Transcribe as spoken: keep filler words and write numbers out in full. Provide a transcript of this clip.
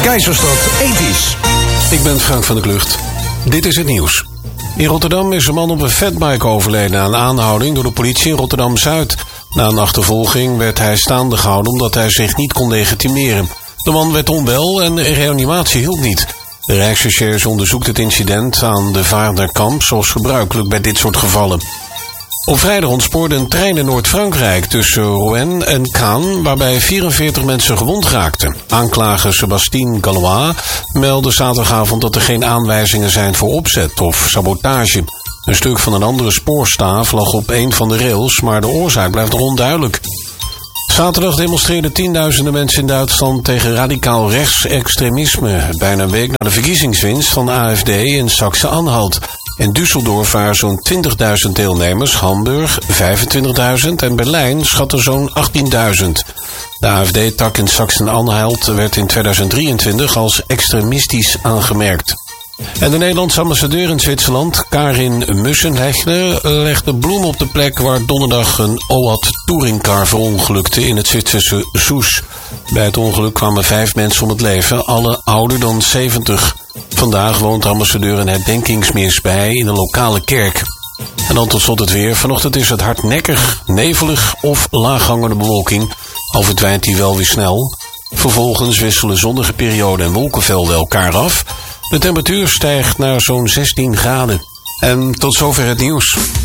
Keizerstad ethisch. Ik ben Frank van der Klucht. Dit is het nieuws. In Rotterdam is een man op een fatbike overleden na een aanhouding door de politie in Rotterdam-Zuid. Na een achtervolging werd hij staande gehouden omdat hij zich niet kon legitimeren. De man werd onwel en de reanimatie hielp niet. De Rijksrecherche onderzoekt het incident aan de Vaarderkamp, zoals gebruikelijk bij dit soort gevallen. Op vrijdag ontspoorde een trein in Noord-Frankrijk tussen Rouen en Caen, waarbij vierenveertig mensen gewond raakten. Aanklager Sébastien Gallois meldde zaterdagavond dat er geen aanwijzingen zijn voor opzet of sabotage. Een stuk van een andere spoorstaaf lag op een van de rails, maar de oorzaak blijft nog onduidelijk. Zaterdag demonstreerden tienduizenden mensen in Duitsland tegen radicaal rechtsextremisme, bijna een week na de verkiezingswinst van de A F D in Saxe-Anhalt. In Düsseldorf waren zo'n twintigduizend deelnemers, Hamburg vijfentwintigduizend en Berlijn schatten zo'n achttienduizend. De A F D-tak in Saxe-Anhalt werd in tweeduizend drieëntwintig als extremistisch aangemerkt. En de Nederlandse ambassadeur in Zwitserland, Karin Mussenhechler, legde bloem op de plek waar donderdag een O A T touringcar verongelukte in het Zwitserse Soes. Bij het ongeluk kwamen vijf mensen om het leven, alle ouder dan zeventig. Vandaag woont de ambassadeur een herdenkingsmis bij in een lokale kerk. En dan tot slot het weer. Vanochtend is het hardnekkig, nevelig of laaghangende bewolking. Al verdwijnt die wel weer snel. Vervolgens wisselen zonnige perioden en wolkenvelden elkaar af. De temperatuur stijgt naar zo'n zestien graden. En tot zover het nieuws.